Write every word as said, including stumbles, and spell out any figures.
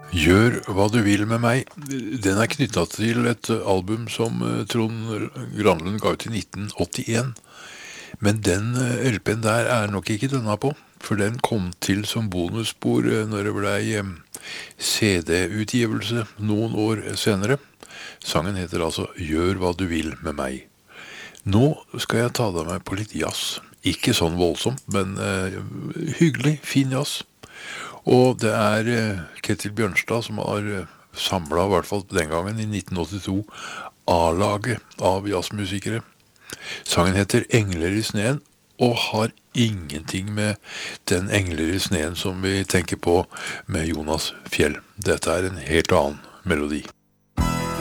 Gjør hva du vil med meg. Den er knyttet til et album som eh, Trond Granlund ga ut i nitten åttien. Men den eh, L P-en der er nok ikke denne på, for den kom til som bonusspor eh, når det ble eh, C D-utgivelse noen år senere. Sangen heter altså Gjør hva du vil med meg. Nå skal jeg ta deg med på litt jazz. Ikke sånn voldsomt, men eh, hyggelig, fin jazz. Og det er eh, Ketil Bjørnstad som har eh, samlet, i hvert fall den gangen, i nitten åttito, A-laget av jazzmusikere. Sangen heter Engler i sneen, og har ingenting med den Engler i sneen som vi tenker på med Jonas Fjell. Dette er en helt annen melodi.